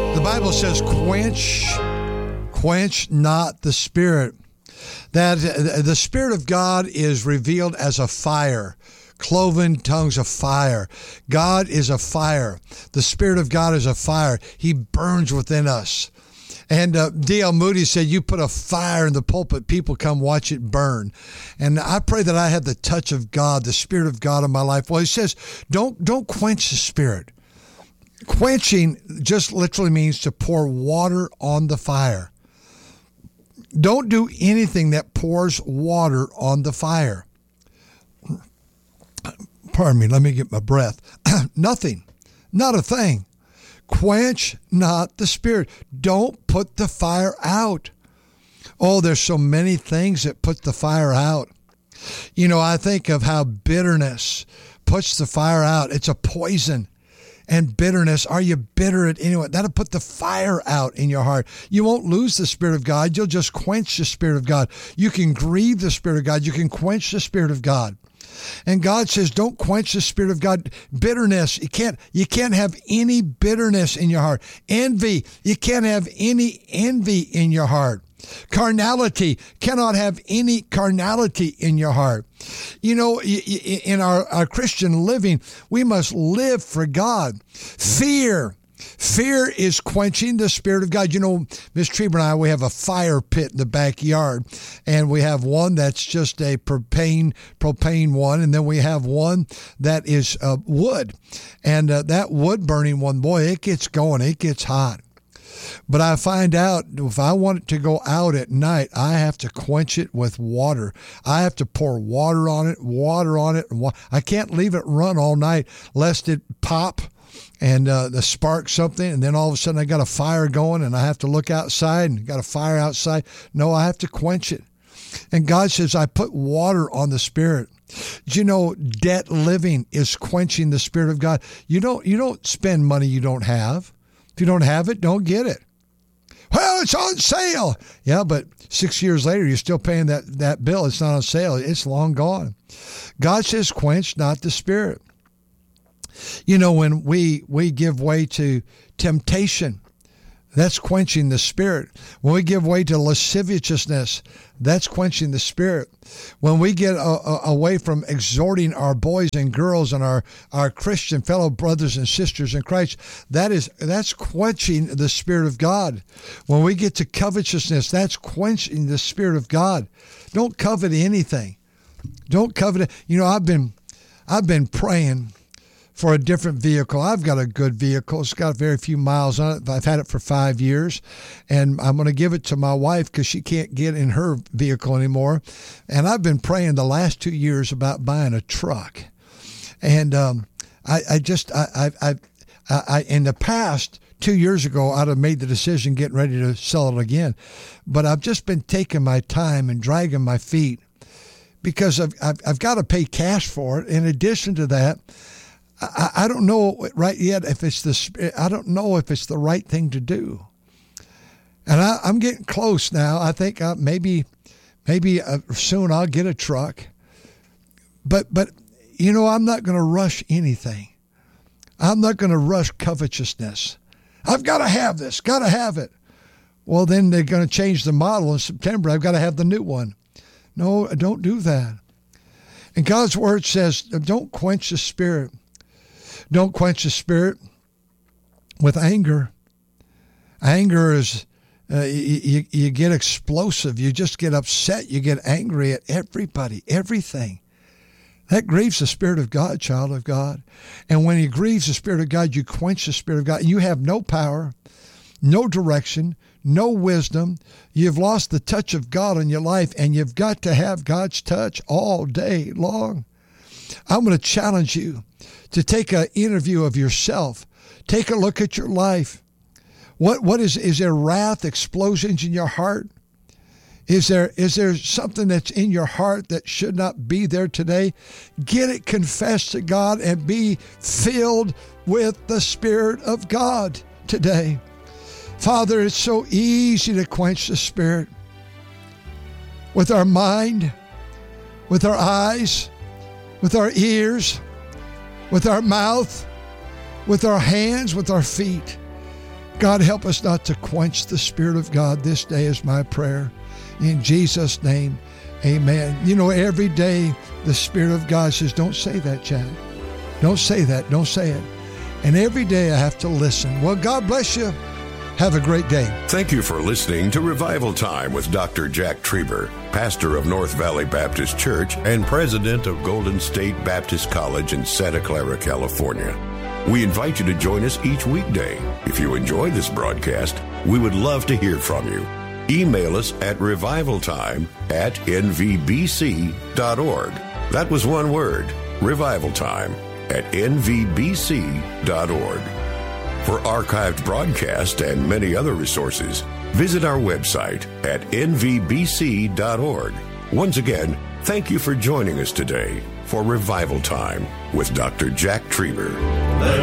The Bible says, quench not the Spirit. That the Spirit of God is revealed as a fire, cloven tongues of fire. God is a fire. The Spirit of God is a fire. He burns within us. And D.L. Moody said, you put a fire in the pulpit, people come watch it burn. And I pray that I have the touch of God, the Spirit of God in my life. Well, he says, don't quench the Spirit. Quenching just literally means to pour water on the fire. Don't do anything that pours water on the fire. Pardon me, let me get my breath. Nothing, not a thing. Quench not the Spirit. Don't put the fire out. Oh, there's so many things that put the fire out. You know, I think of how bitterness puts the fire out. It's a poison. And bitterness, are you bitter at anyone? That'll put the fire out in your heart. You won't lose the Spirit of God. You'll just quench the Spirit of God. You can grieve the Spirit of God. You can quench the Spirit of God. And God says, don't quench the Spirit of God. Bitterness, you can't have any bitterness in your heart. Envy, you can't have any envy in your heart. Carnality, cannot have any carnality in your heart. You know, in our Christian living, we must live for God. Fear is quenching the Spirit of God. You know, Miss Trieber and I, we have a fire pit in the backyard, and we have one that's just a propane one, and then we have one that is wood. And that wood burning one, boy, it gets going, it gets hot. But I find out if I want it to go out at night, I have to quench it with water. I have to pour water on it. I can't leave it run all night lest it pop and the spark something, and then all of a sudden I got a fire going and I have to look outside and got a fire outside. No, I have to quench it. And God says, I put water on the Spirit. Do you know debt living is quenching the Spirit of God? You don't spend money you don't have. If you don't have it, don't get it. Well, it's on sale. Yeah, but 6 years later, you're still paying that bill. It's not on sale. It's long gone. God says, quench not the Spirit. You know, when we give way to temptation, that's quenching the Spirit. When we give way to lasciviousness, that's quenching the Spirit. When we get away from exhorting our boys and girls and our Christian fellow brothers and sisters in Christ, that's quenching the Spirit of God. When we get to covetousness, that's quenching the Spirit of God. Don't covet anything. Don't covet it. You know, I've been praying for a different vehicle. I've got a good vehicle. It's got very few miles on it. I've had it for 5 years, and I'm going to give it to my wife because she can't get in her vehicle anymore. And I've been praying the last 2 years about buying a truck. And in the past, 2 years ago, I'd have made the decision getting ready to sell it again. But I've just been taking my time and dragging my feet because I've got to pay cash for it. In addition to that, I don't know right yet if it's the right thing to do. And I'm getting close now. I think maybe soon I'll get a truck. But you know, I'm not going to rush anything. I'm not going to rush covetousness. I've got to have this, got to have it. Well, then they're going to change the model in September. I've got to have the new one. No, don't do that. And God's word says, don't quench the Spirit. Don't quench the Spirit with anger. Anger is, you get explosive. You just get upset. You get angry at everybody, everything. That grieves the Spirit of God, child of God. And when it grieves the Spirit of God, you quench the Spirit of God. You have no power, no direction, no wisdom. You've lost the touch of God in your life, and you've got to have God's touch all day long. I'm going to challenge you to take an interview of yourself. Take a look at your life. What is there wrath, explosions in your heart? Is there something that's in your heart that should not be there today? Get it confessed to God and be filled with the Spirit of God today. Father, it's so easy to quench the Spirit with our mind, with our eyes, with our ears, with our mouth, with our hands, with our feet. God, help us not to quench the Spirit of God this day is my prayer. In Jesus' name, amen. You know, every day the Spirit of God says, don't say that, Chad. Don't say that. Don't say it. And every day I have to listen. Well, God bless you. Have a great day. Thank you for listening to Revival Time with Dr. Jack Trieber, pastor of North Valley Baptist Church and president of Golden State Baptist College in Santa Clara, California. We invite you to join us each weekday. If you enjoy this broadcast, we would love to hear from you. Email us at revivaltime@nvbc.org. That was one word, revivaltime@nvbc.org. For archived broadcasts and many other resources, visit our website at nvbc.org. Once again, thank you for joining us today for Revival Time with Dr. Jack Trieber.